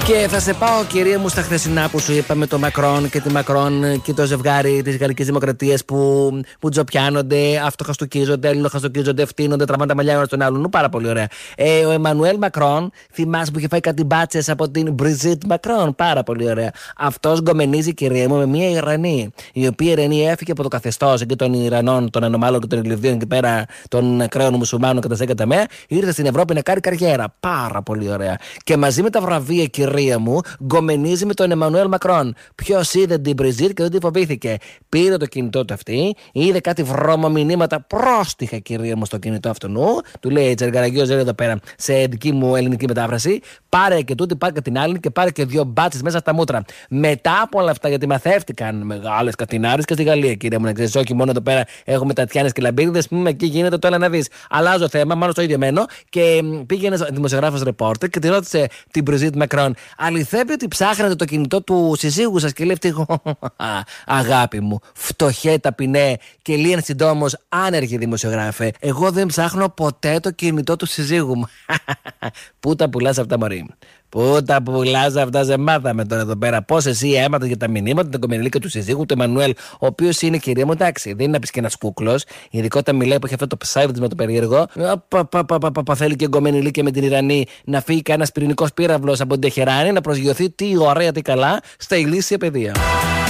Και θα σε πάω, κυρία μου, στα χθεσινά που σου είπαμε, το Μακρόν και τη Μακρόν και το ζευγάρι της Γαλλικής Δημοκρατίας που τζοπιάνονται, αυτοχαστοκίζονται, αλληλοχαστοκίζονται, φτύνονται, τραβάνε τα μαλλιά ένα στον άλλον. Πάρα πολύ ωραία. Ο Εμμανουέλ Μακρόν, θυμάσαι που είχε φάει κάτι μπάτσες από την Μπριζίτ Μακρόν. Πάρα πολύ ωραία. Αυτός γκομενίζει, κυρία μου, με μια Ιρανή, η οποία Ιρανή έφυγε από το καθεστώς εκεί των Ιρανών, των ανομάλων και των Ελληνικών και πέρα των ακραίων μουσουλμάνων κατά σέκατα με, ήρθε στην Ευρώπη να κάνει καριέρα. Πάρα πολύ ωραία. Και μαζί με τα βραβεία, κυρία μου, γκομενίζει με τον Εμμανουέλ Μακρόν. Ποιος είδε την Μπριζίτ και δεν τη φοβήθηκε. Πήρε το κινητό του αυτή, είδε κάτι βρώμομηνύματα πρόστιχα, κυρία μου, στο κινητό αυτού. Του λέει Τσεργαραγιός, εδώ πέρα, σε δική μου ελληνική μετάφραση, πάρε και τούτη, πάρε και την άλλη και πάρε και δύο μπάτσες μέσα στα μούτρα. Μετά από όλα αυτά, γιατί μαθεύτηκαν μεγάλες κατινάρες και στη Γαλλία, κυρία μου, να ξέρεις, όχι μόνο εδώ πέρα έχουμε Τατιάνες και Λαμπύριδες, εκεί γίνεται το έλα να δεις. Αλλάζω θέμα, μάλλον στο ίδιο μένο, και πήγε ένας δημοσιογράφος ρεπόρτερ και τη ρώτησε την Μπριζίτ Μακρόν, αληθεύει ότι ψάχνατε το κινητό του συζύγου σας? Και λέει αυτή, αγάπη μου, φτωχέ ταπεινέ και λίγαν συντόμως άνεργη δημοσιογράφε, εγώ δεν ψάχνω ποτέ το κινητό του συζύγου μου. Πού τα πουλάς αυτά, μωρή? Πού τα πουλάς αυτά? Σε μάθαμε τώρα εδώ πέρα. Πώς εσύ έμαθες για τα μηνύματα, την κομμενιλίκα του συζύγου του Εμμανουέλ, ο οποίος είναι, κυρία μου, εντάξει, δεν είναι να πεις και ένας κούκλος. Ειδικότερα μιλάει που έχει αυτό το ψάιδισμα το περίεργο. Θέλει και κομμενιλίκα με την Ιρανή να φύγει κανένας πυρηνικός πύραυλος από την Τεχεράνη, να προσγειωθεί τι ωραία, τι καλά στα ηλίσια παιδεία.